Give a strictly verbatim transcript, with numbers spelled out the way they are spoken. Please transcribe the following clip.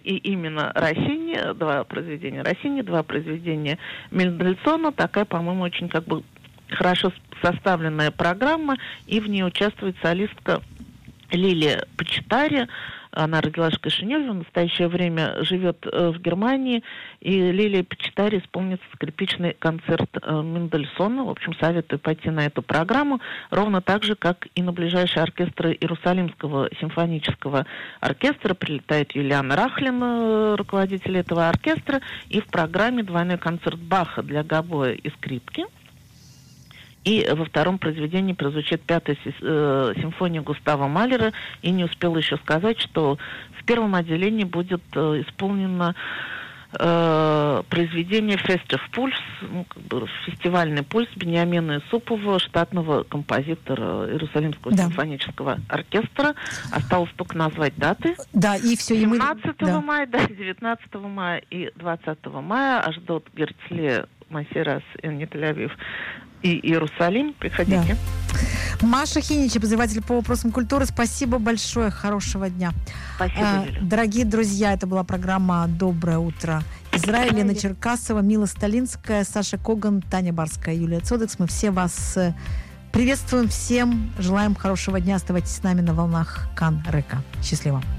и именно Россини, два произведения Россини, два произведения Мендельсона. Такая, по-моему, очень как бы хорошо составленная программа, и в ней участвует солистка Лилия Почитари. Она родилась в Кишиневе, в настоящее время живет э, в Германии, и Лилия Почитари исполнит скрипичный концерт э, Мендельсона. В общем, советую пойти на эту программу, ровно так же, как и на ближайшие оркестры Иерусалимского симфонического оркестра. Прилетает Юлиан Рахлин, э, руководитель этого оркестра, и в программе двойной концерт Баха для гобоя и скрипки. И во втором произведении прозвучит пятая э, симфония Густава Малера. И не успела еще сказать, что в первом отделении будет э, исполнено э, произведение «Festive Pulse», ну, как бы фестивальный пульс Бениамина Исупова, штатного композитора Иерусалимского да. симфонического оркестра. Осталось только назвать даты. Да, и все. семнадцатого да. мая, да, девятнадцатого мая и двадцатого мая Ашдод, Герцле, Масирас, Тель-Авив и Иерусалим. Приходите. Да. Маша Хинич, обозреватель по вопросам культуры. Спасибо большое. Хорошего дня. Спасибо, а, Юля. Дорогие друзья, это была программа «Доброе утро». Израиль, Лена Черкасова, Мила Сталинская, Саша Коган, Таня Барская, Юлия Цодекс. Мы все вас приветствуем. Всем желаем хорошего дня. Оставайтесь с нами на волнах Кан Река. Счастливо.